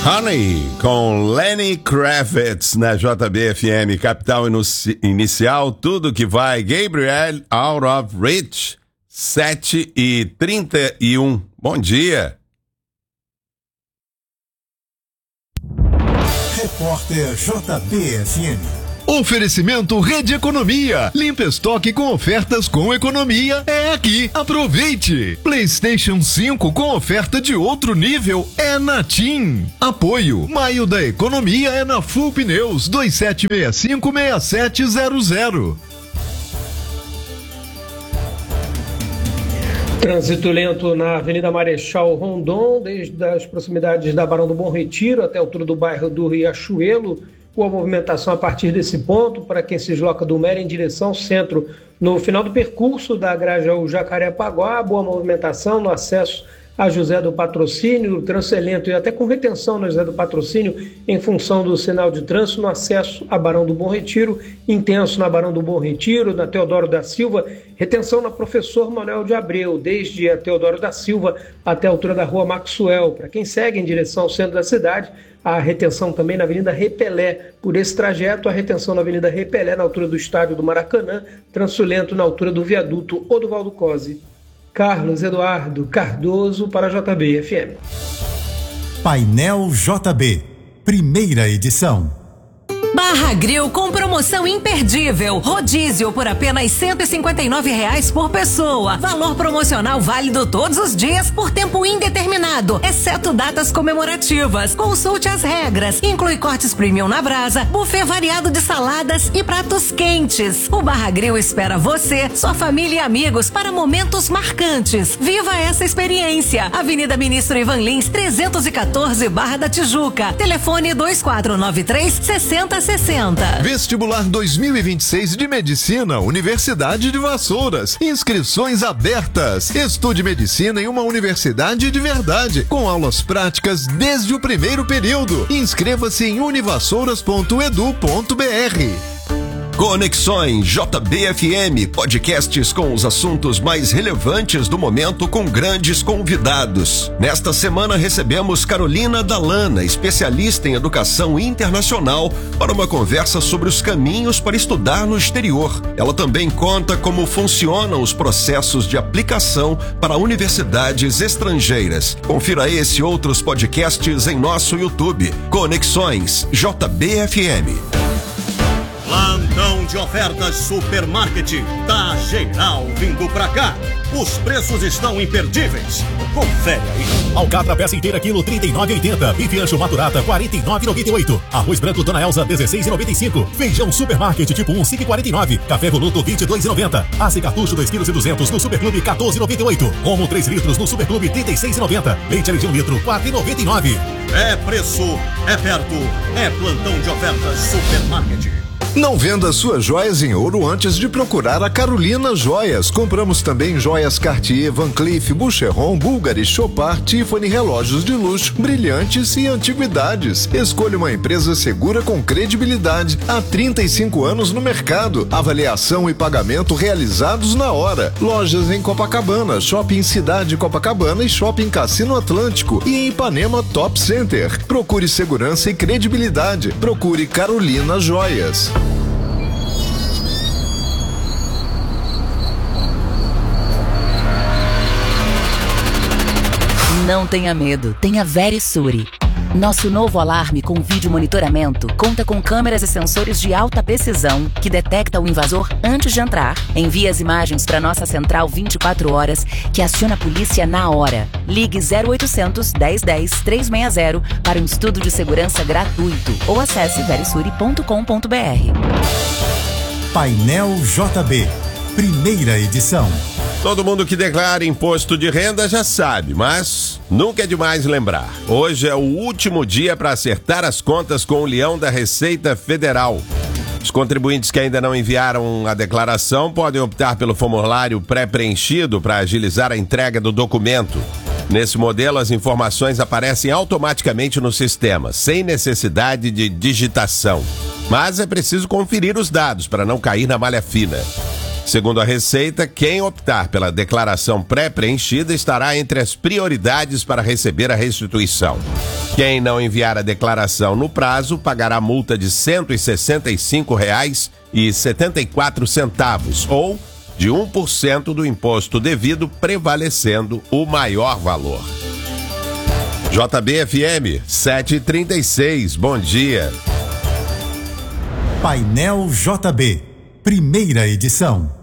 Honey, com Lenny Kravitz na JBFM, capital inicial, tudo que vai. Gabriel, Out of Reach, 7h31. Bom dia. Repórter JBFM. Oferecimento Rede Economia. Limpa estoque com ofertas com economia é aqui. Aproveite. PlayStation 5 com oferta de outro nível é na TIM. Apoio. Maio da Economia é na Full Pneus 2765-6700. Trânsito lento na Avenida Marechal Rondon, desde as proximidades da Barão do Bom Retiro até a altura do bairro do Riachuelo. Com a movimentação a partir desse ponto, para quem se desloca do Mera em direção ao centro, no final do percurso da Grajaú Jacarepaguá, boa movimentação no acesso a José do Patrocínio, o trânsito é lento e até com retenção na José do Patrocínio, em função do sinal de trânsito no acesso a Barão do Bom Retiro, intenso na Barão do Bom Retiro, na Teodoro da Silva, retenção na Professor Manuel de Abreu, desde a Teodoro da Silva até a altura da Rua Maxwell. Para quem segue em direção ao centro da cidade, a retenção também na Avenida Repelé. Por esse trajeto, a retenção na Avenida Repelé, na altura do estádio do Maracanã, trânsito lento na altura do viaduto Oduvaldo Cosi. Carlos Eduardo Cardoso para a JBFM. Painel JB, primeira edição. Barra Grill com promoção imperdível. Rodízio por apenas R$ 159 por pessoa. Valor promocional válido todos os dias por tempo indeterminado, exceto datas comemorativas. Consulte as regras. Inclui cortes premium na brasa, buffet variado de saladas e pratos quentes. O Barra Grill espera você, sua família e amigos para momentos marcantes. Viva essa experiência. Avenida Ministro Ivan Lins, 314, Barra da Tijuca. Telefone 2493-6060. Vestibular 2026 de Medicina, Universidade de Vassouras. Inscrições abertas. Estude medicina em uma universidade de verdade, com aulas práticas desde o primeiro período. Inscreva-se em univassouras.edu.br. Conexões JBFM, podcasts com os assuntos mais relevantes do momento com grandes convidados. Nesta semana recebemos Carolina Dallana, especialista em educação internacional, para uma conversa sobre os caminhos para estudar no exterior. Ela também conta como funcionam os processos de aplicação para universidades estrangeiras. Confira esse e outros podcasts em nosso YouTube. Conexões JBFM. Plantão de ofertas Supermarket. Tá geral vindo pra cá. Os preços estão imperdíveis. Confere aí. Alcatra peça inteira quilo 39,80. Bife ancho maturata 49,98. Arroz branco Dona Elza 16,95. Feijão Supermarket tipo 1 5,49. Café Voluto 22,90. Ace cartucho 2 kg e 200 no Superclube 14,98. Omo 3 litros no Superclube 36,90. Leite de 1 litro 4,99. É preço, é perto, é plantão de ofertas Supermarket. Não venda suas joias em ouro antes de procurar a Carolina Joias. Compramos também joias Cartier, Van Cleef, Boucheron, Bulgari, Chopard, Tiffany, relógios de luxo, brilhantes e antiguidades. Escolha uma empresa segura com credibilidade. Há 35 anos no mercado. Avaliação e pagamento realizados na hora. Lojas em Copacabana, Shopping Cidade Copacabana e Shopping Cassino Atlântico e em Ipanema Top Center. Procure segurança e credibilidade. Procure Carolina Joias. Não tenha medo, tenha Verisure. Nosso novo alarme com vídeo monitoramento conta com câmeras e sensores de alta precisão que detecta o invasor antes de entrar. Envia as imagens para nossa central 24 horas que aciona a polícia na hora. Ligue 0800 1010 360 para um estudo de segurança gratuito ou acesse verisure.com.br. Painel JB, primeira edição. Todo mundo que declara imposto de renda já sabe, mas nunca é demais lembrar. Hoje é o último dia para acertar as contas com o leão da Receita Federal. Os contribuintes que ainda não enviaram a declaração podem optar pelo formulário pré-preenchido para agilizar a entrega do documento. Nesse modelo, as informações aparecem automaticamente no sistema, sem necessidade de digitação. Mas é preciso conferir os dados para não cair na malha fina. Segundo a Receita, quem optar pela declaração pré-preenchida estará entre as prioridades para receber a restituição. Quem não enviar a declaração no prazo pagará multa de R$ 165,74 ou de 1% do imposto devido, prevalecendo o maior valor. JBFM 736, bom dia. Painel JB, primeira edição.